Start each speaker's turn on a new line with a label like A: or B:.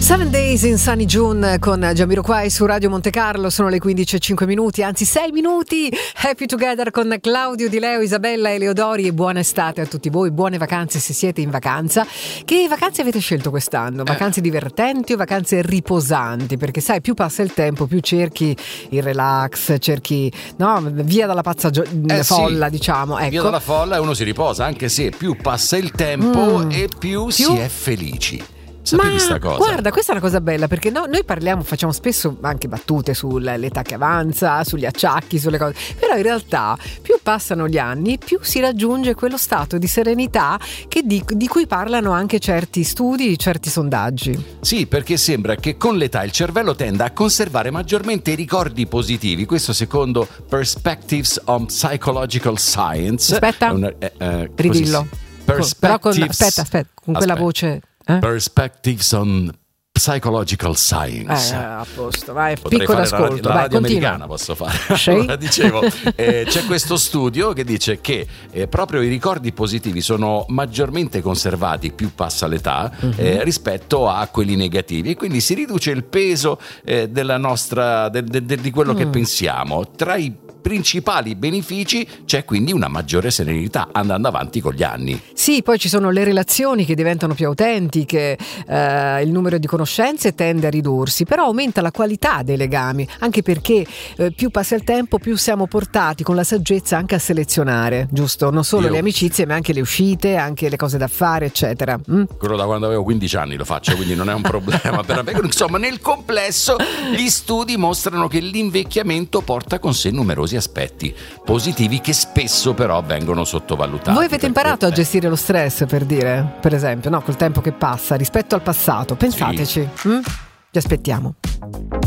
A: 7 Days in Sunny June con Jamiroquai su Radio Monte Carlo. Sono le 15:05, anzi 6 minuti. Happy Together con Claudio Di Leo, Isabella Eleodori, e buona estate a tutti voi, buone vacanze se siete in vacanza. Che vacanze avete scelto quest'anno? Vacanze divertenti o vacanze riposanti? Perché sai, più passa il tempo, più cerchi il relax, cerchi via dalla pazza folla, diciamo. Ecco.
B: Via dalla folla e uno si riposa, anche se più passa il tempo e più si è felici. Sapevi sta cosa?
A: Guarda, questa è una cosa bella, perché noi facciamo spesso anche battute sull'età che avanza, sugli acciacchi, sulle cose, però in realtà più passano gli anni, più si raggiunge quello stato di serenità di cui parlano anche certi studi, certi sondaggi.
B: Sì, perché sembra che con l'età il cervello tenda a conservare maggiormente i ricordi positivi, questo secondo Perspectives on Psychological Science.
A: Aspetta, ridillo. Aspetta, con quella voce...
B: Perspectives on Psychological Science.
A: A posto, vai,
B: potrei
A: picco
B: fare
A: d'ascolto.
B: la radio americana, posso fare. Allora, dicevo, c'è questo studio che dice che proprio i ricordi positivi sono maggiormente conservati più passa l'età rispetto a quelli negativi, e quindi si riduce il peso della nostra di quello che pensiamo. Tra i principali benefici c'è quindi una maggiore serenità andando avanti con gli anni.
A: Sì, poi ci sono le relazioni che diventano più autentiche, il numero di conoscenze tende a ridursi, però aumenta la qualità dei legami, anche perché più passa il tempo, più siamo portati con la saggezza anche a selezionare, giusto? Non solo le amicizie, ma anche le uscite, anche le cose da fare, eccetera.
B: Quello da quando avevo 15 anni lo faccio, quindi non è un problema per me. Insomma, nel complesso gli studi mostrano che l'invecchiamento porta con sé numerosi aspetti positivi che spesso però vengono sottovalutati.
A: Voi avete imparato a gestire lo stress, per dire, per esempio, col tempo che passa rispetto al passato? Pensateci. Sì. Vi aspettiamo.